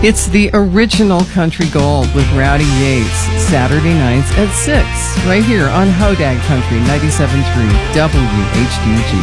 It's the original Country Gold with Rowdy Yates, Saturday nights at 6, right here on Hodag Country 97.3 WHDG.